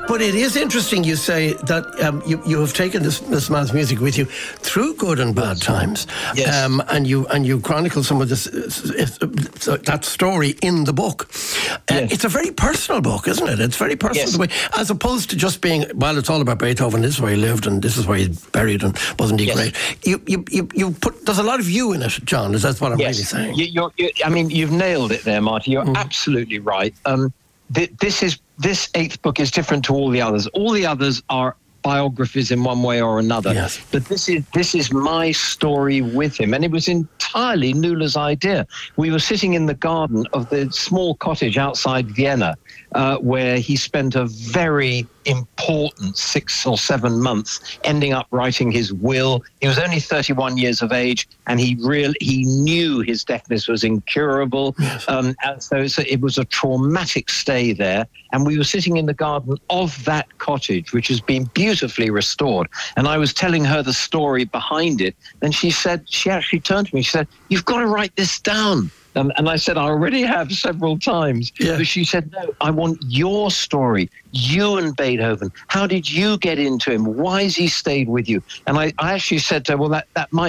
But it is interesting you say that you have taken this man's music with you through good and bad times. Yes. And you chronicle some of that story in the book. Yes. It's a very personal book, isn't it? It's very personal, Yes. the way, as opposed to just being, well, it's all about Beethoven, this is where he lived and this is where he's buried and wasn't he Yes. great? You put, there's a lot of you in it, John, is that what I'm really saying? You've nailed it there, Marty. You're absolutely right. This eighth book is different to all the others. All the others are biographies in one way or another. Yes. But this is my story with him, and it was entirely Nula's idea. We were sitting in the garden of the small cottage outside Vienna, where he spent a very important 6 or 7 months, ending up writing his will. He was only 31 years of age, and he knew his deafness was incurable. Yes. And so it was a traumatic stay there. And we were sitting in the garden of that cottage, which has been beautifully restored. And I was telling her the story behind it. And she actually turned to me. She said, "You've got to write this down." And I said, "I already have several times." Yeah. But she said, "No, I want your story. You and Beethoven. How did you get into him? Why has he stayed with you?" And I actually said to her, "Well, that might